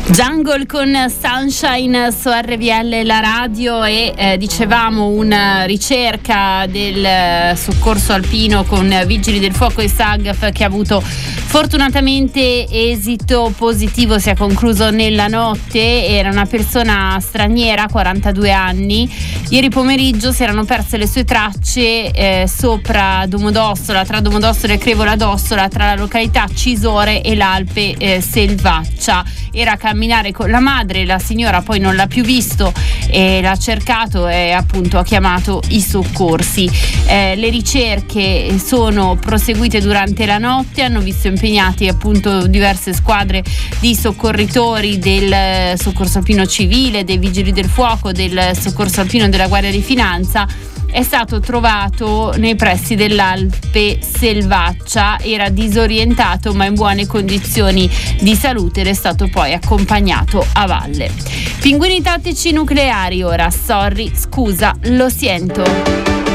Jungle con Sunshine su RVL la radio e dicevamo una ricerca del soccorso alpino con Vigili del Fuoco e SAGF che ha avuto fortunatamente esito positivo, si è concluso nella notte. Era una persona straniera, 42 anni. Ieri pomeriggio si erano perse le sue tracce sopra Domodossola, tra Domodossola e Crevola d'Ossola, tra la località Cisore e l'Alpe Selvaccia. Era a camminare con la madre, la signora poi non l'ha più visto e l'ha cercato e appunto ha chiamato i soccorsi. Le ricerche sono proseguite durante la notte, hanno visto impegnati appunto diverse squadre di soccorritori del Soccorso Alpino Civile, dei Vigili del Fuoco, del Soccorso Alpino della Guardia di Finanza. È stato trovato nei pressi dell'Alpe Selvaccia, era disorientato ma in buone condizioni di salute ed è stato poi accompagnato a valle. Pinguini tattici nucleari ora, sorry, scusa, lo sento.